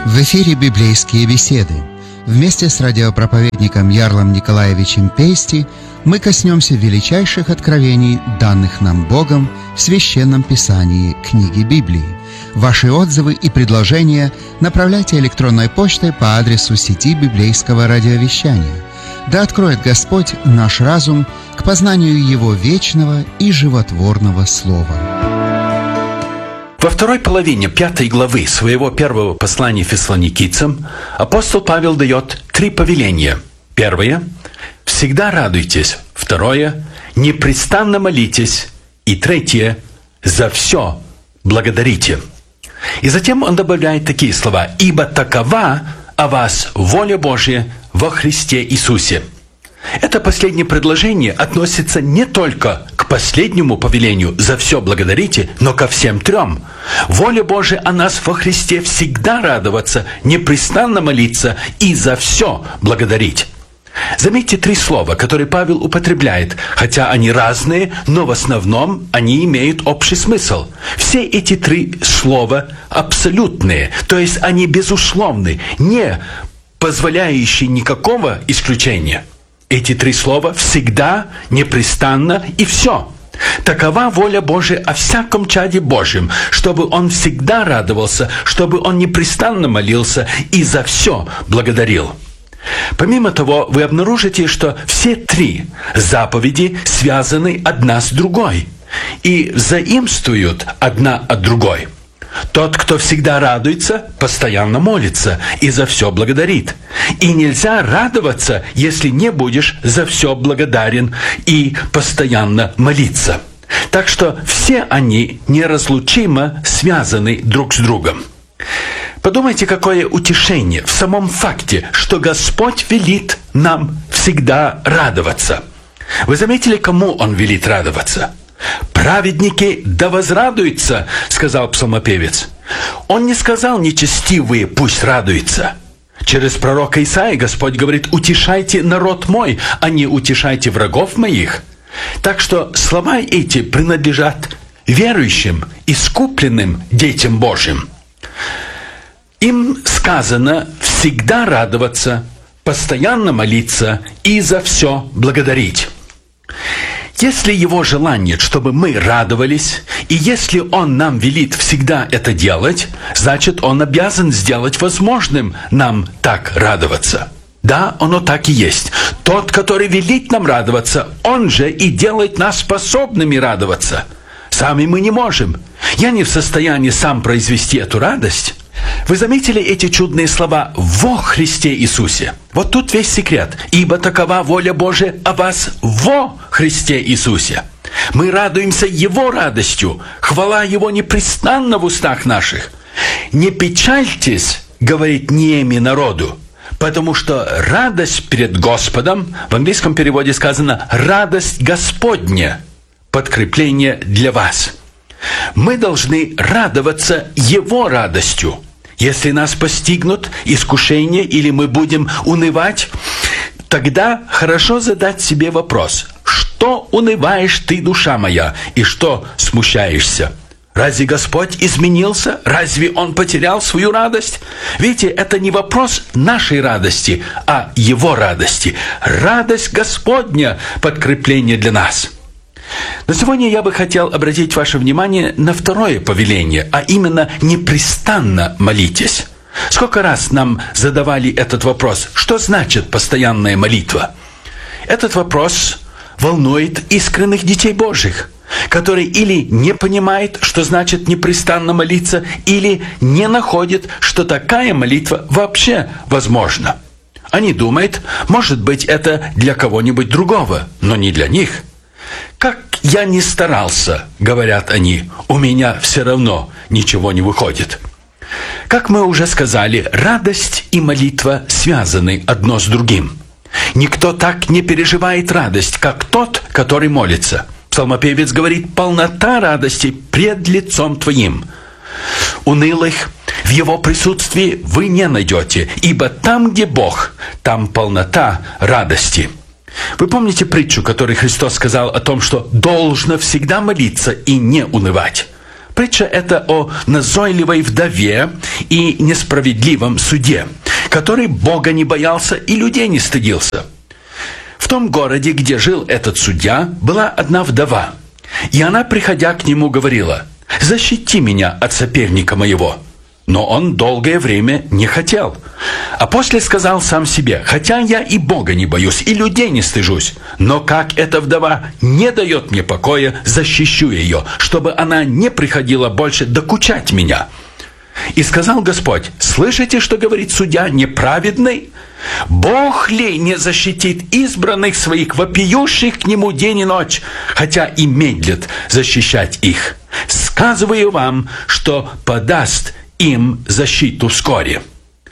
В эфире «Библейские беседы». Вместе с радиопроповедником Ярлом Николаевичем Пейсти мы коснемся величайших откровений, данных нам Богом в Священном Писании книги Библии. Ваши отзывы и предложения направляйте электронной почтой по адресу сети библейского радиовещания. Да откроет Господь наш разум к познанию Его вечного и животворного Слова. Во второй половине 5 главы своего первого послания фессалоникийцам апостол Павел дает 3 повеления. Первое – всегда радуйтесь. Второе – непрестанно молитесь. И третье – за все благодарите. И затем он добавляет такие слова: «Ибо такова о вас воля Божья во Христе Иисусе». Это последнее предложение относится не только к последнему повелению «за все благодарите», но ко всем 3. Воля Божия о нас во Христе всегда радоваться, непрестанно молиться и за все благодарить. Заметьте 3 слова, которые Павел употребляет, хотя они разные, но в основном они имеют общий смысл. Все эти 3 слова абсолютные, то есть они безусловны, не позволяющие никакого исключения. Эти 3 слова всегда, непрестанно и все. Такова воля Божия о всяком чаде Божьем, чтобы он всегда радовался, чтобы он непрестанно молился и за все благодарил. Помимо того, вы обнаружите, что все 3 заповеди связаны одна с другой и заимствуют одна от другой. Тот, кто всегда радуется, постоянно молится и за все благодарит. И нельзя радоваться, если не будешь за все благодарен и постоянно молиться. Так что все они неразлучимо связаны друг с другом. Подумайте, какое утешение в самом факте, что Господь велит нам всегда радоваться. Вы заметили, кому Он велит радоваться? «Праведники да возрадуются», — сказал псалмопевец. Он не сказал «нечестивые пусть радуются». Через пророка Исаии Господь говорит: «Утешайте народ мой, а не утешайте врагов моих». Так что слова эти принадлежат верующим, искупленным детям Божьим. Им сказано всегда радоваться, постоянно молиться и за все благодарить. Если Его желание, чтобы мы радовались, и если Он нам велит всегда это делать, значит, Он обязан сделать возможным нам так радоваться. Да, оно так и есть. Тот, который велит нам радоваться, Он же и делает нас способными радоваться. Сами мы не можем. Я не в состоянии сам произвести эту радость. Вы заметили эти чудные слова «во Христе Иисусе»? Вот тут весь секрет. «Ибо такова воля Божия о вас во Христе Иисусе». Мы радуемся Его радостью, хвала Его непрестанно в устах наших. «Не печальтесь, — говорит Неемия народу, — потому что радость перед Господом», в английском переводе сказано «радость Господня», подкрепление для вас. Мы должны радоваться Его радостью. Если нас постигнут искушения или мы будем унывать, тогда хорошо задать себе вопрос: что унываешь ты, душа моя, и что смущаешься? Разве Господь изменился? Разве Он потерял свою радость? Видите, это не вопрос нашей радости, а Его радости. Радость Господня – подкрепление для нас. Но сегодня я бы хотел обратить ваше внимание на 2 повеление, а именно «непрестанно молитесь». Сколько раз нам задавали этот вопрос: что значит постоянная молитва? Этот вопрос волнует искренних детей Божьих, которые или не понимают, что значит непрестанно молиться, или не находят, что такая молитва вообще возможна. Они думают, может быть, это для кого-нибудь другого, но не для них. «Как я ни старался, — говорят они, — у меня все равно ничего не выходит». Как мы уже сказали, радость и молитва связаны одно с другим. Никто так не переживает радость, как тот, который молится. Псалмопевец говорит: «Полнота радости пред лицом Твоим». Унылых в Его присутствии вы не найдете, ибо там, где Бог, там полнота радости. Вы помните притчу, которую Христос сказал о том, что должно всегда молиться и не унывать? Притча эта о назойливой вдове и несправедливом суде, который Бога не боялся и людей не стыдился. В том городе, где жил этот судья, была одна вдова, и она, приходя к нему, говорила: «Защити меня от соперника моего». Но он долгое время не хотел. А после сказал сам себе: «Хотя я и Бога не боюсь, и людей не стыжусь, но как эта вдова не дает мне покоя, защищу ее, чтобы она не приходила больше докучать меня». И сказал Господь: «Слышите, что говорит судья неправедный? Бог ли не защитит избранных своих, вопиющих к нему день и ночь, хотя и медлит защищать их? Сказываю вам, что подаст им защиту вскоре».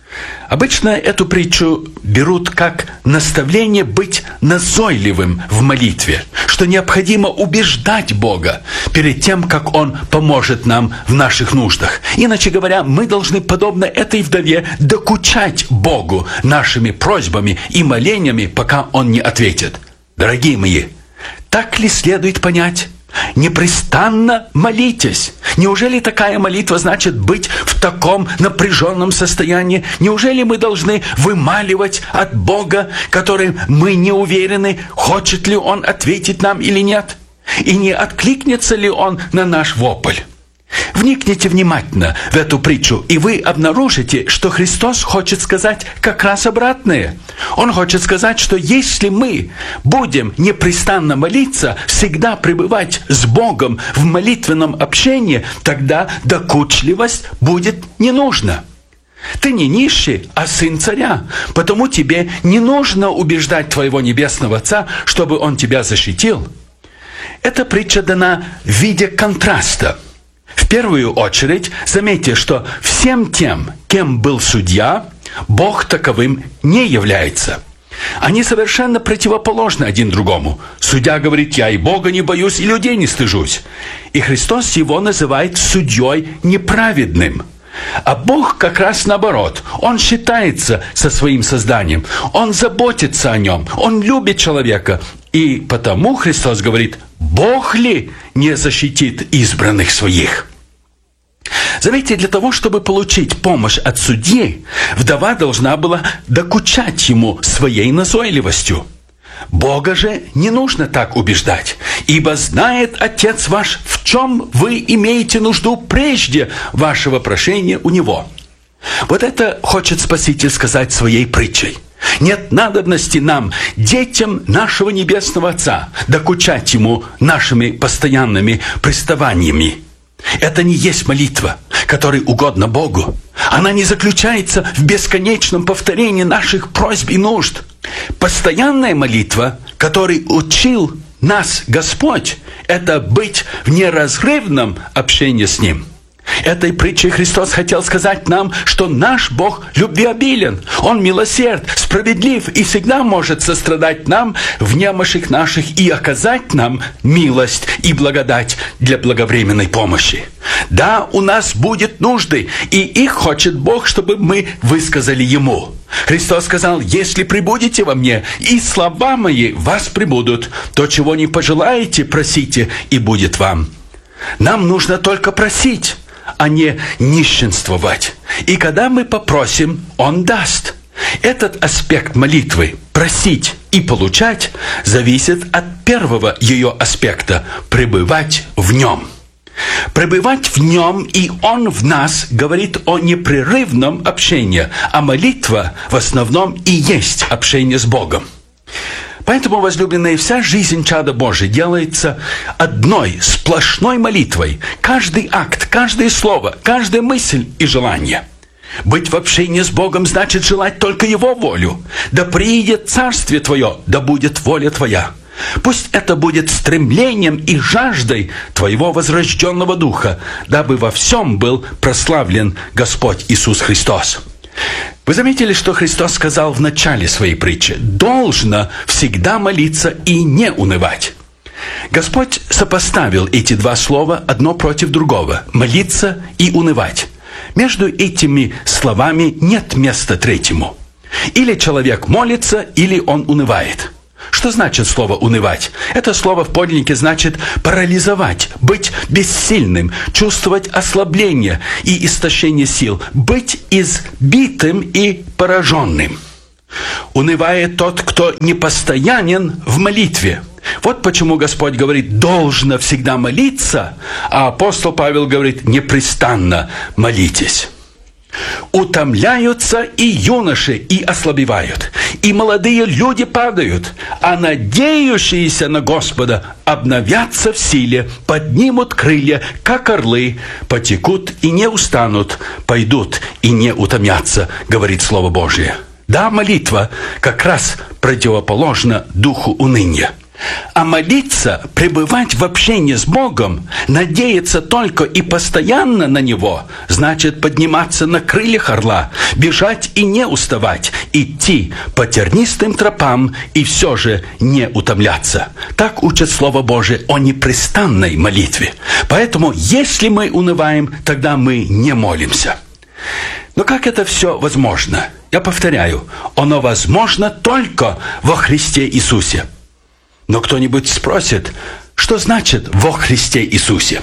Обычно эту притчу берут как наставление быть назойливым в молитве, что необходимо убеждать Бога перед тем, как Он поможет нам в наших нуждах. Иначе говоря, мы должны, подобно этой вдове, докучать Богу нашими просьбами и молениями, пока Он не ответит. Дорогие мои, так ли следует понять? Непрестанно молитесь. Неужели такая молитва значит быть в таком напряженном состоянии? Неужели мы должны вымаливать от Бога, который мы не уверены, хочет ли Он ответить нам или нет? И не откликнется ли Он на наш вопль? Вникните внимательно в эту притчу, и вы обнаружите, что Христос хочет сказать как раз обратное. Он хочет сказать, что если мы будем непрестанно молиться, всегда пребывать с Богом в молитвенном общении, тогда докучливость будет не нужна. Ты не нищий, а сын царя, потому тебе не нужно убеждать твоего небесного Отца, чтобы Он тебя защитил. Эта притча дана в виде контраста. В первую очередь, заметьте, что всем тем, кем был судья, Бог таковым не является. Они совершенно противоположны один другому. Судья говорит: «Я и Бога не боюсь, и людей не стыжусь». И Христос его называет судьей неправедным. А Бог как раз наоборот. Он считается со своим созданием. Он заботится о нем. Он любит человека. И потому Христос говорит: «Бог ли не защитит избранных своих?» Заметьте, для того, чтобы получить помощь от судьи, вдова должна была докучать ему своей назойливостью. Бога же не нужно так убеждать, ибо знает Отец ваш, в чем вы имеете нужду прежде вашего прошения у Него. Вот это хочет Спаситель сказать своей притчей. Нет надобности нам, детям нашего Небесного Отца, докучать Ему нашими постоянными приставаниями. Это не есть молитва, которой угодно Богу. Она не заключается в бесконечном повторении наших просьб и нужд. Постоянная молитва, которой учил нас Господь, это быть в неразрывном общении с Ним. Этой притчей Христос хотел сказать нам, что наш Бог любвеобилен, Он милосерд, справедлив и всегда может сострадать нам в немощах наших и оказать нам милость и благодать для благовременной помощи. Да, у нас будет нужды, и их хочет Бог, чтобы мы высказали Ему. Христос сказал: «Если пребудете во мне, и слова мои в вас пребудут, то, чего не пожелаете, просите, и будет вам». Нам нужно только просить, а не нищенствовать. И когда мы попросим, Он даст. Этот аспект молитвы, просить и получать, зависит от первого ее аспекта – пребывать в Нем. Пребывать в Нем и Он в нас говорит о непрерывном общении, а молитва в основном и есть общение с Богом. Поэтому, возлюбленные, вся жизнь чада Божия делается одной сплошной молитвой. Каждый акт, каждое слово, каждая мысль и желание. Быть в общении с Богом значит желать только Его волю. «Да приидет Царствие Твое, да будет воля Твоя». Пусть это будет стремлением и жаждой Твоего возрожденного Духа, дабы во всем был прославлен Господь Иисус Христос. Вы заметили, что Христос сказал в начале своей притчи: «Должно всегда молиться и не унывать». Господь сопоставил эти два слова одно против другого – молиться и унывать. Между этими словами нет места третьему. Или человек молится, или он унывает. Что значит слово «унывать»? Это слово в подлиннике значит парализовать, быть бессильным, чувствовать ослабление и истощение сил, быть избитым и пораженным. Унывает тот, кто непостоянен в молитве. Вот почему Господь говорит: должно всегда молиться, а апостол Павел говорит: непрестанно молитесь. Утомляются и юноши, и ослабевают, и молодые люди падают, а надеющиеся на Господа обновятся в силе, поднимут крылья, как орлы, потекут и не устанут, пойдут и не утомятся, говорит Слово Божие. Да, молитва как раз противоположна духу уныния. А молиться, пребывать в общении с Богом, надеяться только и постоянно на Него, значит подниматься на крыльях орла, бежать и не уставать, идти по тернистым тропам и все же не утомляться. Так учит Слово Божие о непрестанной молитве. Поэтому, если мы унываем, тогда мы не молимся. Но как это все возможно? Я повторяю, оно возможно только во Христе Иисусе. Но кто-нибудь спросит, что значит «во Христе Иисусе»?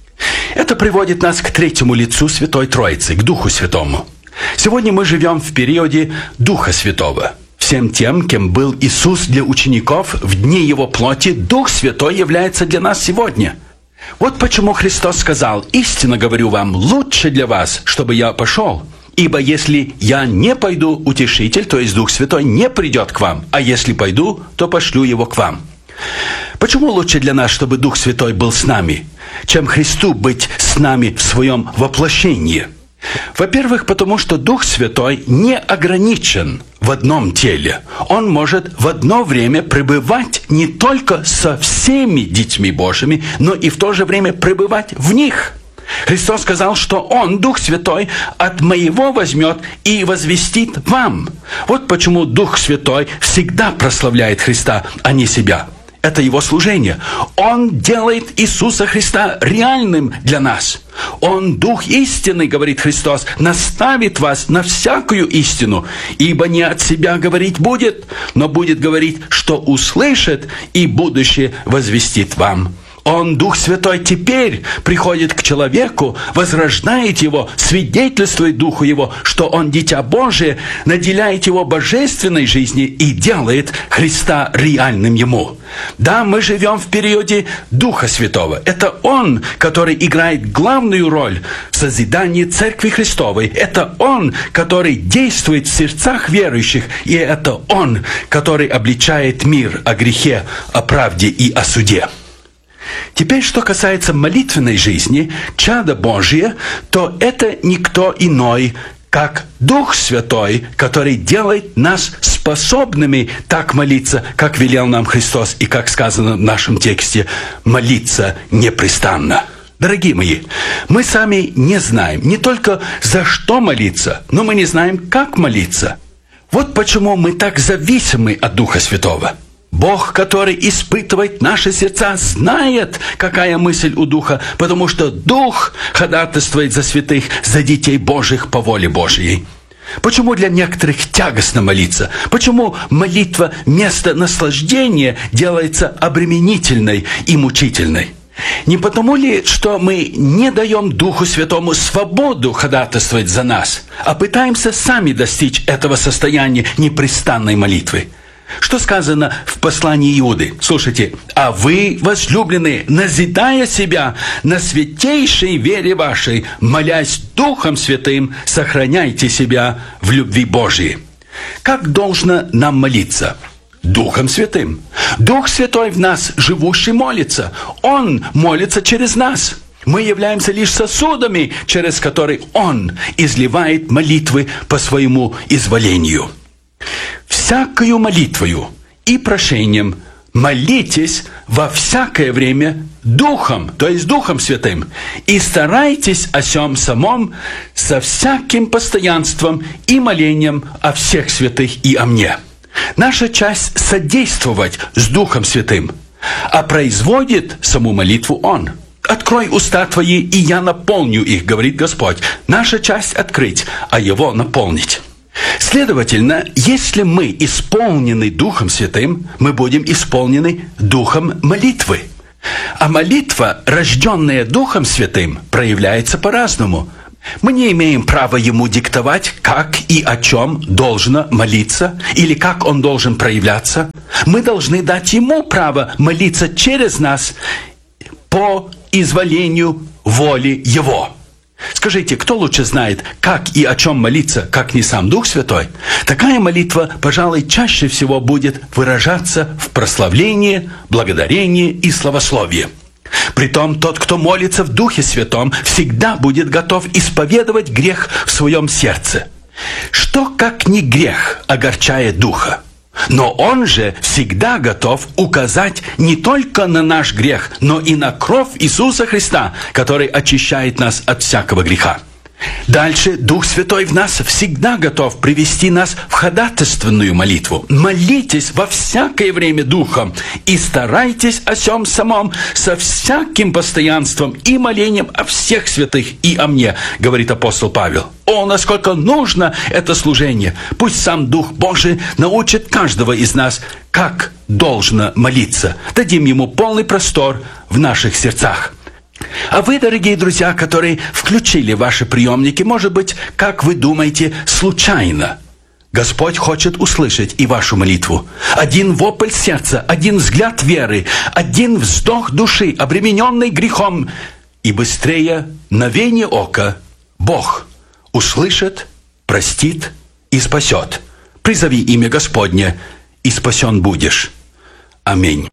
Это приводит нас к третьему лицу Святой Троицы, к Духу Святому. Сегодня мы живем в периоде Духа Святого. Всем тем, кем был Иисус для учеников в дни Его плоти, Дух Святой является для нас сегодня. Вот почему Христос сказал: «Истинно говорю вам, лучше для вас, чтобы я пошел. Ибо если я не пойду, Утешитель, то есть Дух Святой, не придет к вам, а если пойду, то пошлю его к вам». Почему лучше для нас, чтобы Дух Святой был с нами, чем Христу быть с нами в своем воплощении? Во-первых, потому что Дух Святой не ограничен в одном теле. Он может в одно время пребывать не только со всеми детьми Божьими, но и в то же время пребывать в них. Христос сказал, что Он, Дух Святой, от Моего возьмет и возвестит вам. Вот почему Дух Святой всегда прославляет Христа, а не себя. Это Его служение. Он делает Иисуса Христа реальным для нас. Он, Дух истины, говорит Христос, наставит вас на всякую истину, ибо не от себя говорить будет, но будет говорить, что услышит, и будущее возвестит вам. Он, Дух Святой, теперь приходит к человеку, возрождает его, свидетельствует Духу его, что он дитя Божие, наделяет его божественной жизнью и делает Христа реальным ему. Да, мы живем в периоде Духа Святого. Это Он, который играет главную роль в созидании Церкви Христовой. Это Он, который действует в сердцах верующих. И это Он, который обличает мир о грехе, о правде и о суде. Теперь, что касается молитвенной жизни, чада Божье, то это никто иной, как Дух Святой, который делает нас способными так молиться, как велел нам Христос, и как сказано в нашем тексте, молиться непрестанно. Дорогие мои, мы сами не знаем не только за что молиться, но мы не знаем, как молиться. Вот почему мы так зависимы от Духа Святого. Бог, который испытывает наши сердца, знает, какая мысль у Духа, потому что Дух ходатайствует за святых, за детей Божьих по воле Божьей. Почему для некоторых тягостно молиться? Почему молитва вместо наслаждения делается обременительной и мучительной? Не потому ли, что мы не даем Духу Святому свободу ходатайствовать за нас, а пытаемся сами достичь этого состояния непрестанной молитвы? Что сказано в послании Иуды? Слушайте. «А вы, возлюбленные, назидая себя на святейшей вере вашей, молясь Духом Святым, сохраняйте себя в любви Божией». Как должно нам молиться? Духом Святым. Дух Святой в нас, живущий, молится. Он молится через нас. Мы являемся лишь сосудами, через которые Он изливает молитвы по своему изволению. «Всякою молитвою и прошением молитесь во всякое время Духом, то есть Духом Святым, и старайтесь о сем самом со всяким постоянством и молением о всех святых и о мне». Наша часть содействовать с Духом Святым, а производит саму молитву Он. «Открой уста твои, и я наполню их», говорит Господь. Наша часть открыть, а Его наполнить. Следовательно, если мы исполнены Духом Святым, мы будем исполнены Духом молитвы. А молитва, рожденная Духом Святым, проявляется по-разному. Мы не имеем права ему диктовать, как и о чем должно молиться, или как он должен проявляться. Мы должны дать ему право молиться через нас по изволению воли его. Скажите, кто лучше знает, как и о чем молиться, как не сам Дух Святой? Такая молитва, пожалуй, чаще всего будет выражаться в прославлении, благодарении и славословии. Притом, тот, кто молится в Духе Святом, всегда будет готов исповедовать грех в своем сердце. Что, как не грех, огорчает Духа? Но он же всегда готов указать не только на наш грех, но и на кровь Иисуса Христа, который очищает нас от всякого греха. Дальше Дух Святой в нас всегда готов привести нас в ходатайственную молитву. Молитесь во всякое время Духом и старайтесь о сем самом со всяким постоянством и молением о всех святых и о мне, говорит апостол Павел. О, насколько нужно это служение! Пусть сам Дух Божий научит каждого из нас, как должно молиться. Дадим ему полный простор в наших сердцах. А вы, дорогие друзья, которые включили ваши приемники, может быть, как вы думаете, случайно. Господь хочет услышать и вашу молитву. Один вопль сердца, один взгляд веры, один вздох души, обремененный грехом, и быстрее мгновение ока Бог услышит, простит и спасет. Призови имя Господне, и спасен будешь. Аминь.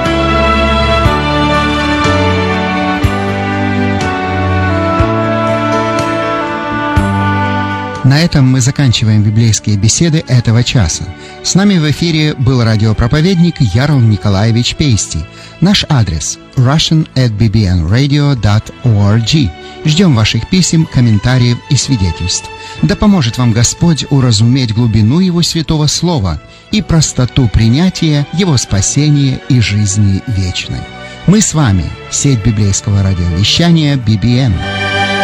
На этом мы заканчиваем библейские беседы этого часа. С нами в эфире был радиопроповедник Ярл Николаевич Пейсти. Наш адрес russian@bbnradio.org. Ждем ваших писем, комментариев и свидетельств. Да поможет вам Господь уразуметь глубину Его святого Слова и простоту принятия Его спасения и жизни вечной. Мы с вами, сеть библейского радиовещания BBN.